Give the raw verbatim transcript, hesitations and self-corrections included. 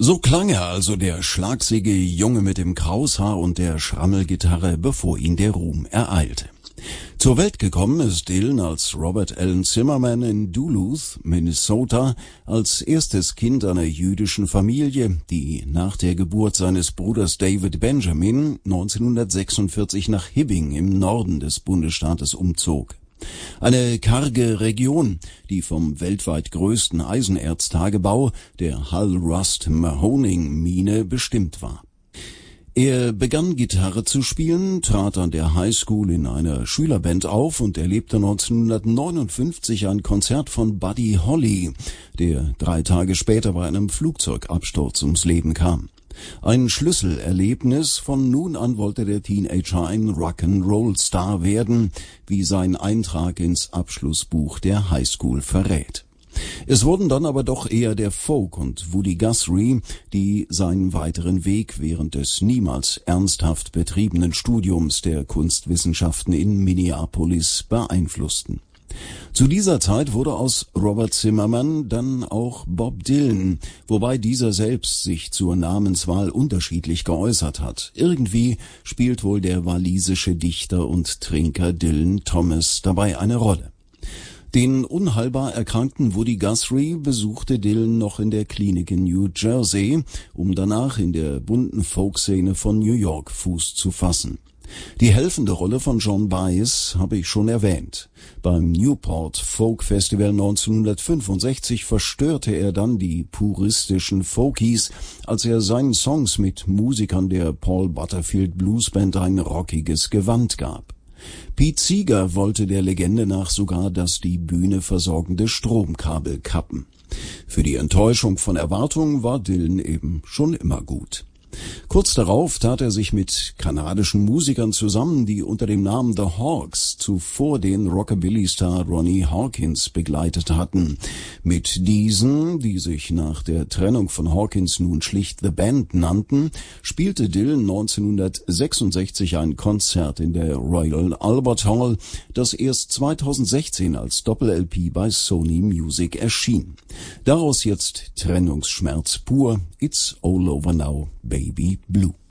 So klang er also, der schlagsiege Junge mit dem Kraushaar und der Schrammelgitarre, bevor ihn der Ruhm ereilte. Zur Welt gekommen ist Dylan als Robert Allen Zimmerman in Duluth, Minnesota, als erstes Kind einer jüdischen Familie, die nach der Geburt seines Bruders David Benjamin neunzehnhundertsechsundvierzig nach Hibbing im Norden des Bundesstaates umzog. Eine karge Region, die vom weltweit größten Eisenerztagebau, der Hull Rust Mahoning Mine, bestimmt war. Er begann Gitarre zu spielen, trat an der High School in einer Schülerband auf und erlebte neunzehnhundertneunundfünfzig ein Konzert von Buddy Holly, der drei Tage später bei einem Flugzeugabsturz ums Leben kam. Ein Schlüsselerlebnis, von nun an wollte der Teenager ein Rock'n'Roll-Star werden, wie sein Eintrag ins Abschlussbuch der Highschool verrät. Es wurden dann aber doch eher der Folk und Woody Guthrie, die seinen weiteren Weg während des niemals ernsthaft betriebenen Studiums der Kunstwissenschaften in Minneapolis beeinflussten. Zu dieser Zeit wurde aus Robert Zimmerman dann auch Bob Dylan, wobei dieser selbst sich zur Namenswahl unterschiedlich geäußert hat. Irgendwie spielt wohl der walisische Dichter und Trinker Dylan Thomas dabei eine Rolle. Den unheilbar erkrankten Woody Guthrie besuchte Dylan noch in der Klinik in New Jersey, um danach in der bunten Folkszene von New York Fuß zu fassen. Die helfende Rolle von John Baez habe ich schon erwähnt. Beim Newport Folk Festival neunzehnhundertfünfundsechzig verstörte er dann die puristischen Folkies, als er seinen Songs mit Musikern der Paul Butterfield Blues Band ein rockiges Gewand gab. Pete Seeger wollte der Legende nach sogar das die Bühne versorgende Stromkabel kappen. Für die Enttäuschung von Erwartungen war Dylan eben schon immer gut. Kurz darauf tat er sich mit kanadischen Musikern zusammen, die unter dem Namen The Hawks zuvor den Rockabilly-Star Ronnie Hawkins begleitet hatten. Mit diesen, die sich nach der Trennung von Hawkins nun schlicht The Band nannten, spielte Dylan neunzehnhundertsechsundsechzig ein Konzert in der Royal Albert Hall, das erst zweitausendsechzehn als Doppel-L P bei Sony Music erschien. Daraus jetzt Trennungsschmerz pur, It's All Over Now, Baby Blue.